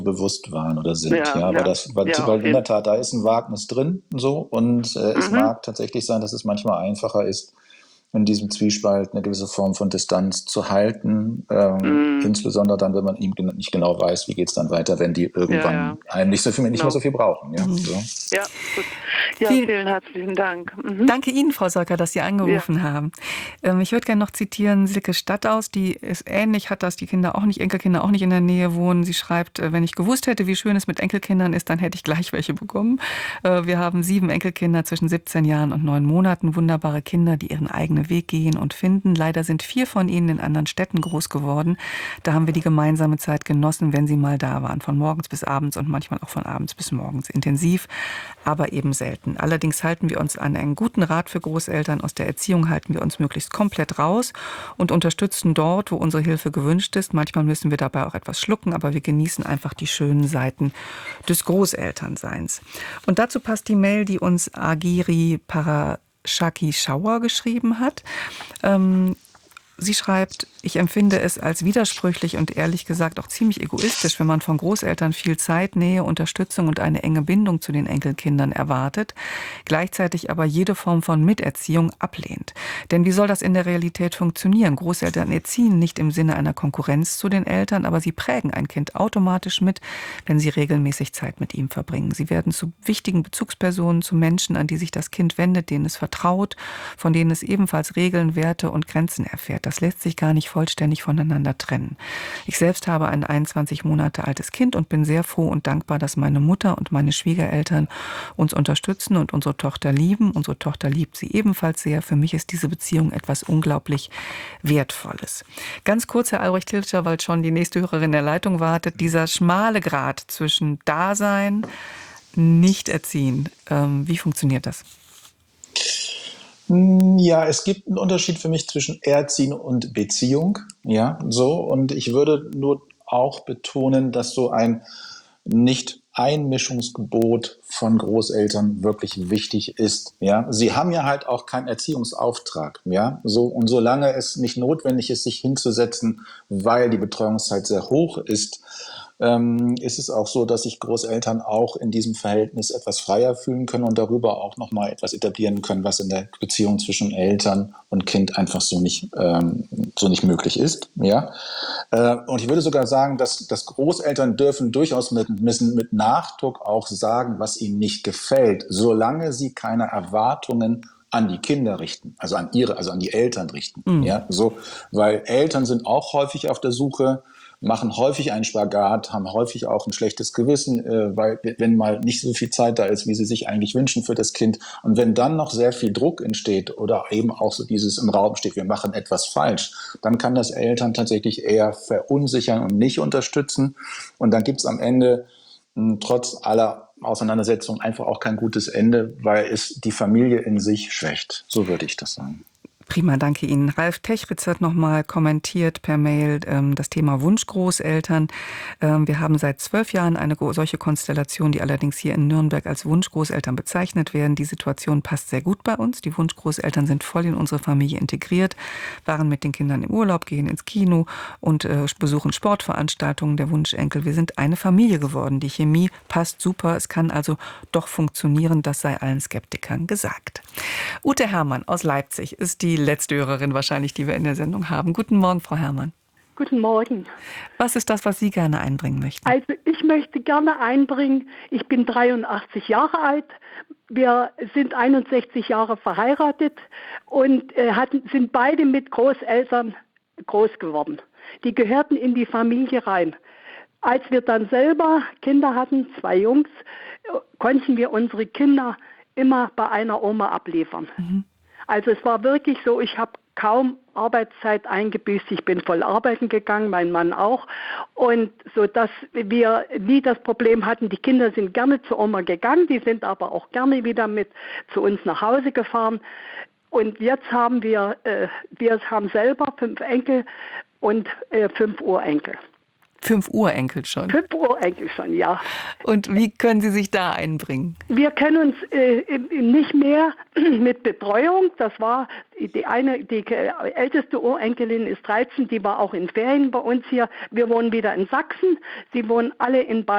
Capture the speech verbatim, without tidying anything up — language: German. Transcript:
bewusst waren oder sind. Ja, Ja, weil ja, das, weil, ja, weil auf in der jeden Tat, da ist ein Wagnis drin, so, und äh, es Mhm. mag tatsächlich sein, dass es manchmal einfacher ist, in diesem Zwiespalt eine gewisse Form von Distanz zu halten, ähm, Mhm. insbesondere dann, wenn man eben nicht genau weiß, wie geht es dann weiter, wenn die Ja, ja, irgendwann einem nicht, so viel, nicht mehr genau. so viel brauchen. Ja, Mhm. so. Ja, gut. Ja, Viel, vielen herzlichen Dank. Mhm. Danke Ihnen, Frau Solker, dass Sie Ja. angerufen haben. Ähm, ich würde gerne noch zitieren Silke Stadtaus, die ist ähnlich, hat, dass die Kinder auch nicht, Enkelkinder auch nicht in der Nähe wohnen. Sie schreibt, äh, wenn ich gewusst hätte, wie schön es mit Enkelkindern ist, dann hätte ich gleich welche bekommen. Äh, wir haben sieben Enkelkinder zwischen siebzehn Jahren und neun Monaten, wunderbare Kinder, die ihren eigenen Weg gehen und finden. Leider sind vier von ihnen in anderen Städten groß geworden. Da haben wir die gemeinsame Zeit genossen, wenn sie mal da waren, von morgens bis abends und manchmal auch von abends bis morgens intensiv, aber eben selten. Allerdings halten wir uns an einen guten Rat für Großeltern. Aus der Erziehung halten wir uns möglichst komplett raus und unterstützen dort, wo unsere Hilfe gewünscht ist. Manchmal müssen wir dabei auch etwas schlucken, aber wir genießen einfach die schönen Seiten des Großelternseins. Und dazu passt die Mail, die uns Agiri Parashaki Schauer geschrieben hat. Ähm, Sie schreibt, ich empfinde es als widersprüchlich und ehrlich gesagt auch ziemlich egoistisch, wenn man von Großeltern viel Zeit, Nähe, Unterstützung und eine enge Bindung zu den Enkelkindern erwartet, gleichzeitig aber jede Form von Miterziehung ablehnt. Denn wie soll das in der Realität funktionieren? Großeltern erziehen nicht im Sinne einer Konkurrenz zu den Eltern, aber sie prägen ein Kind automatisch mit, wenn sie regelmäßig Zeit mit ihm verbringen. Sie werden zu wichtigen Bezugspersonen, zu Menschen, an die sich das Kind wendet, denen es vertraut, von denen es ebenfalls Regeln, Werte und Grenzen erfährt. Das lässt sich gar nicht vollständig voneinander trennen. Ich selbst habe ein einundzwanzig Monate altes Kind und bin sehr froh und dankbar, dass meine Mutter und meine Schwiegereltern uns unterstützen und unsere Tochter lieben. Unsere Tochter liebt sie ebenfalls sehr. Für mich ist diese Beziehung etwas unglaublich Wertvolles. Ganz kurz, Herr Albrecht Hilscher, weil schon die nächste Hörerin in der Leitung wartet, dieser schmale Grat zwischen Dasein, nicht erziehen, ähm, wie funktioniert das? Ja, es gibt einen Unterschied für mich zwischen Erziehen und Beziehung. Ja, so. Und ich würde nur auch betonen, dass so ein Nicht-Einmischungsgebot von Großeltern wirklich wichtig ist. Ja, sie haben ja halt auch keinen Erziehungsauftrag. Ja, so. Und solange es nicht notwendig ist, sich hinzusetzen, weil die Betreuungszeit sehr hoch ist, ähm, ist es auch so, dass sich Großeltern auch in diesem Verhältnis etwas freier fühlen können und darüber auch nochmal etwas etablieren können, was in der Beziehung zwischen Eltern und Kind einfach so nicht, ähm, so nicht möglich ist. Ja? Äh, und ich würde sogar sagen, dass, dass Großeltern dürfen durchaus mit, müssen mit Nachdruck auch sagen, was ihnen nicht gefällt, solange sie keine Erwartungen an die Kinder richten, also an ihre, also an die Eltern richten. Mhm. Ja, so, weil Eltern sind auch häufig auf der Suche, machen häufig einen Spagat, haben häufig auch ein schlechtes Gewissen, äh, weil wenn mal nicht so viel Zeit da ist, wie sie sich eigentlich wünschen für das Kind. Und wenn dann noch sehr viel Druck entsteht oder eben auch so dieses im Raum steht, wir machen etwas falsch, dann kann das Eltern tatsächlich eher verunsichern und nicht unterstützen. Und dann gibt's am Ende mh, trotz aller Auseinandersetzungen einfach auch kein gutes Ende, weil es die Familie in sich schwächt. So würde ich das sagen. Prima, danke Ihnen. Ralf Techritz hat nochmal kommentiert per Mail ähm, das Thema Wunschgroßeltern. Ähm, wir haben seit zwölf Jahren eine solche Konstellation, die allerdings hier in Nürnberg als Wunschgroßeltern bezeichnet werden. Die Situation passt sehr gut bei uns. Die Wunschgroßeltern sind voll in unsere Familie integriert, waren mit den Kindern im Urlaub, gehen ins Kino und äh, besuchen Sportveranstaltungen der Wunschenkel. Wir sind eine Familie geworden. Die Chemie passt super. Es kann also doch funktionieren. Das sei allen Skeptikern gesagt. Ute Herrmann aus Leipzig ist die letzte Hörerin wahrscheinlich, die wir in der Sendung haben. Guten Morgen, Frau Herrmann. Guten Morgen. Was ist das, was Sie gerne einbringen möchten? Also ich möchte gerne einbringen, ich bin dreiundachtzig Jahre alt, wir sind einundsechzig Jahre verheiratet und äh, hatten, sind beide mit Großeltern groß geworden. Die gehörten in die Familie rein. Als wir dann selber Kinder hatten, zwei Jungs, konnten wir unsere Kinder immer bei einer Oma abliefern. Mhm. Also es war wirklich so, ich habe kaum Arbeitszeit eingebüßt, ich bin voll arbeiten gegangen, mein Mann auch. Und so, dass wir nie das Problem hatten, die Kinder sind gerne zur Oma gegangen, die sind aber auch gerne wieder mit zu uns nach Hause gefahren. Und jetzt haben wir, äh, wir haben selber fünf Enkel und äh, fünf Urenkel. Fünf Urenkel schon? Fünf Urenkel schon, ja. Und wie können Sie sich da einbringen? Wir können uns äh, nicht mehr mit Betreuung, das war die eine, die älteste Urenkelin ist dreizehn, die war auch in Ferien bei uns hier. Wir wohnen wieder in Sachsen, sie wohnen alle in Bad